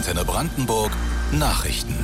Antenne Brandenburg Nachrichten.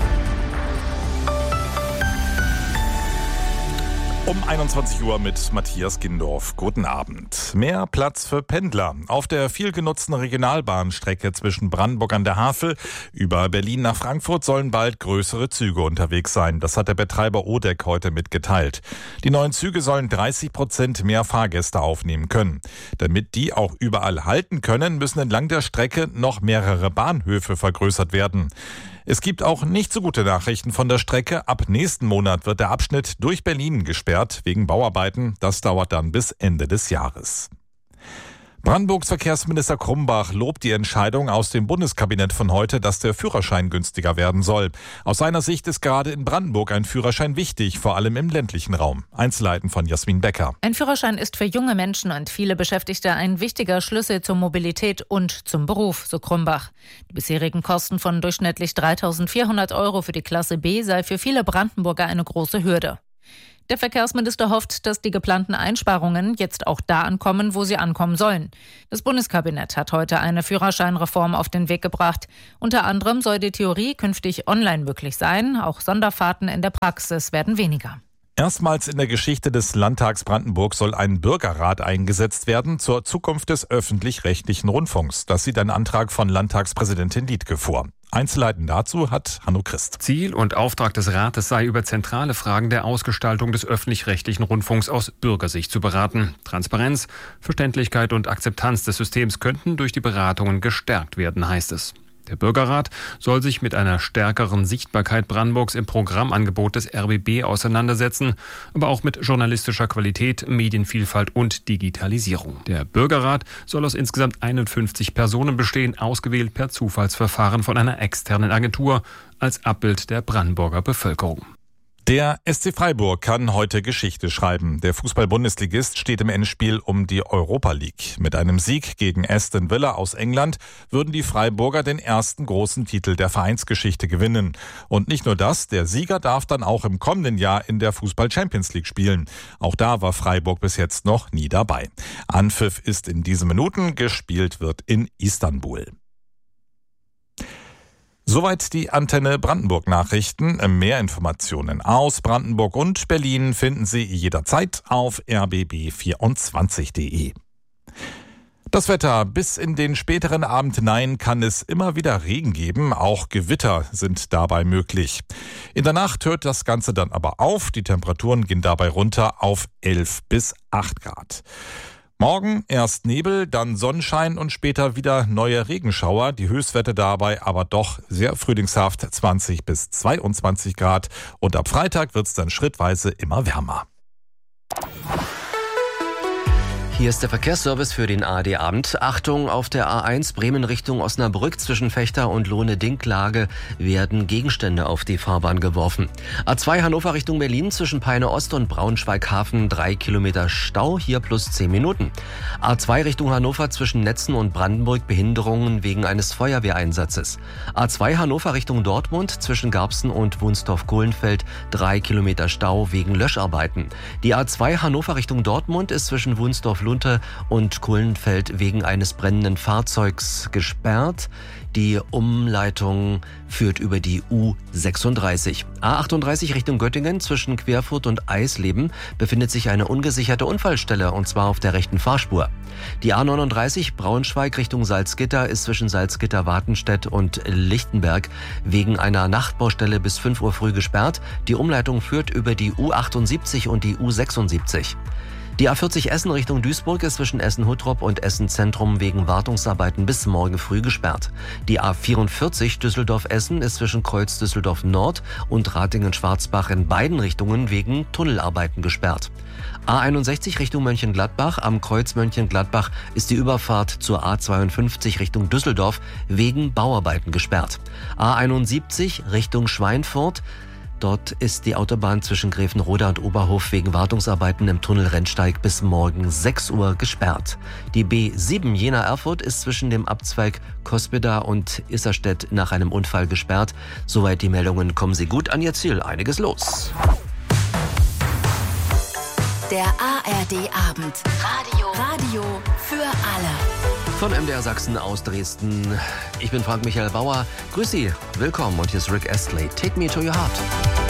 Um 21 Uhr mit Matthias Gindorf. Guten Abend. Mehr Platz für Pendler. Auf der viel genutzten Regionalbahnstrecke zwischen Brandenburg an der Havel über Berlin nach Frankfurt sollen bald größere Züge unterwegs sein. Das hat der Betreiber Odeck heute mitgeteilt. Die neuen Züge sollen 30% mehr Fahrgäste aufnehmen können. Damit die auch überall halten können, müssen entlang der Strecke noch mehrere Bahnhöfe vergrößert werden. Es gibt auch nicht so gute Nachrichten von der Strecke. Ab nächsten Monat wird der Abschnitt durch Berlin gesperrt wegen Bauarbeiten. Das dauert dann bis Ende des Jahres. Brandenburgs Verkehrsminister Krumbach lobt die Entscheidung aus dem Bundeskabinett von heute, dass der Führerschein günstiger werden soll. Aus seiner Sicht ist gerade in Brandenburg ein Führerschein wichtig, vor allem im ländlichen Raum. Einzelheiten von Jasmin Becker. Ein Führerschein ist für junge Menschen und viele Beschäftigte ein wichtiger Schlüssel zur Mobilität und zum Beruf, so Krumbach. Die bisherigen Kosten von durchschnittlich 3.400 € für die Klasse B sei für viele Brandenburger eine große Hürde. Der Verkehrsminister hofft, dass die geplanten Einsparungen jetzt auch da ankommen, wo sie ankommen sollen. Das Bundeskabinett hat heute eine Führerscheinreform auf den Weg gebracht. Unter anderem soll die Theorie künftig online möglich sein. Auch Sonderfahrten in der Praxis werden weniger. Erstmals in der Geschichte des Landtags Brandenburg soll ein Bürgerrat eingesetzt werden zur Zukunft des öffentlich-rechtlichen Rundfunks. Das sieht ein Antrag von Landtagspräsidentin Liedtke vor. Einzelheiten dazu hat Hanno Christ. Ziel und Auftrag des Rates sei, über zentrale Fragen der Ausgestaltung des öffentlich-rechtlichen Rundfunks aus Bürgersicht zu beraten. Transparenz, Verständlichkeit und Akzeptanz des Systems könnten durch die Beratungen gestärkt werden, heißt es. Der Bürgerrat soll sich mit einer stärkeren Sichtbarkeit Brandenburgs im Programmangebot des RBB auseinandersetzen, aber auch mit journalistischer Qualität, Medienvielfalt und Digitalisierung. Der Bürgerrat soll aus insgesamt 51 Personen bestehen, ausgewählt per Zufallsverfahren von einer externen Agentur als Abbild der Brandenburger Bevölkerung. Der SC Freiburg kann heute Geschichte schreiben. Der Fußball-Bundesligist steht im Endspiel um die Europa League. Mit einem Sieg gegen Aston Villa aus England würden die Freiburger den ersten großen Titel der Vereinsgeschichte gewinnen. Und nicht nur das, der Sieger darf dann auch im kommenden Jahr in der Fußball-Champions League spielen. Auch da war Freiburg bis jetzt noch nie dabei. Anpfiff ist in diesen Minuten, gespielt wird in Istanbul. Soweit die Antenne Brandenburg Nachrichten. Mehr Informationen aus Brandenburg und Berlin finden Sie jederzeit auf rbb24.de. Das Wetter: bis in den späteren Abend hinein kann es immer wieder Regen geben. Auch Gewitter sind dabei möglich. In der Nacht hört das Ganze dann aber auf. Die Temperaturen gehen dabei runter auf 11 bis 8 Grad. Morgen erst Nebel, dann Sonnenschein und später wieder neue Regenschauer. Die Höchstwerte dabei aber doch sehr frühlingshaft, 20 bis 22 Grad. Und ab Freitag wird es dann schrittweise immer wärmer. Hier ist der Verkehrsservice für den ARD-Abend. Achtung, auf der A1 Bremen Richtung Osnabrück zwischen Fechter und Lohne-Dinklage werden Gegenstände auf die Fahrbahn geworfen. A2 Hannover Richtung Berlin zwischen Peine Ost und Braunschweig-Hafen 3 Kilometer Stau, hier plus 10 Minuten. A2 Richtung Hannover zwischen Netzen und Brandenburg Behinderungen wegen eines Feuerwehreinsatzes. A2 Hannover Richtung Dortmund zwischen Garbsen und Wunstorf-Kohlenfeld 3 Kilometer Stau wegen Löscharbeiten. Die A2 Hannover Richtung Dortmund ist zwischen Wunstorf-Lunte und Kohlenfeld wegen eines brennenden Fahrzeugs gesperrt. Die Umleitung führt über die U36. A38 Richtung Göttingen zwischen Querfurt und Eisleben befindet sich eine ungesicherte Unfallstelle, und zwar auf der rechten Fahrspur. Die A39 Braunschweig Richtung Salzgitter ist zwischen Salzgitter-Wartenstedt und Lichtenberg wegen einer Nachtbaustelle bis 5 Uhr früh gesperrt. Die Umleitung führt über die U78 und die U76. Die A40 Essen Richtung Duisburg ist zwischen Essen-Huttrop und Essen-Zentrum wegen Wartungsarbeiten bis morgen früh gesperrt. Die A44 Düsseldorf-Essen ist zwischen Kreuz Düsseldorf-Nord und Ratingen-Schwarzbach in beiden Richtungen wegen Tunnelarbeiten gesperrt. A61 Richtung Mönchengladbach. Am Kreuz Mönchengladbach ist die Überfahrt zur A52 Richtung Düsseldorf wegen Bauarbeiten gesperrt. A71 Richtung Schweinfurt. Dort ist die Autobahn zwischen Grevenroda und Oberhof wegen Wartungsarbeiten im Tunnel Rennsteig bis morgen 6 Uhr gesperrt. Die B7 Jena-Erfurt ist zwischen dem Abzweig Cospeda und Isserstedt nach einem Unfall gesperrt. Soweit die Meldungen, kommen Sie gut an Ihr Ziel. Einiges los. Der ARD-Abend. Radio für alle. Von MDR Sachsen aus Dresden. Ich bin Frank-Michael Bauer. Grüß Sie, willkommen und hier ist Rick Astley. Take Me to Your Heart.